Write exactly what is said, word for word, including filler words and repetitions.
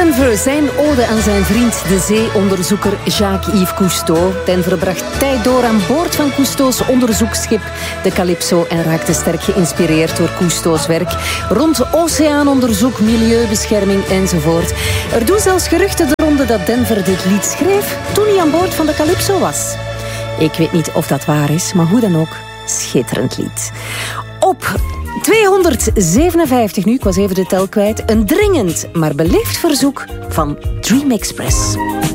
Denver zijn ode aan zijn vriend, de zeeonderzoeker Jacques-Yves Cousteau. Denver bracht tijd door aan boord van Cousteau's onderzoeksschip, de Calypso, en raakte sterk geïnspireerd door Cousteau's werk rond oceaanonderzoek, milieubescherming enzovoort. Er doen zelfs geruchten de ronde dat Denver dit lied schreef toen hij aan boord van de Calypso was. Ik weet niet of dat waar is, maar hoe dan ook, schitterend lied. Op tweehonderdzevenenvijftig nu, ik was even de tel kwijt, een dringend, maar beleefd verzoek van Dream Express.